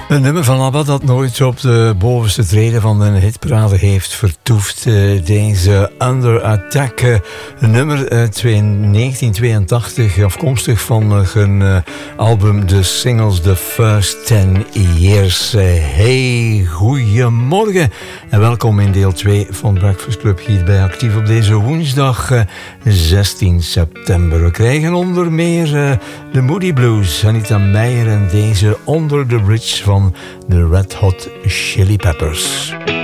Een nummer van ABBA dat nooit op de bovenste treden van de hitparade heeft vertoefd. Deze Under Attack, een nummer 1982, afkomstig van hun album The Singles The First 10 Years. Hey, goeiemorgen en welkom in deel 2 van Breakfast Club hier bij Actief op deze woensdag 16 september. We krijgen onder meer de Moody Blues, Anita Meijer en deze Under the Bridge van de Red Hot Chili Peppers.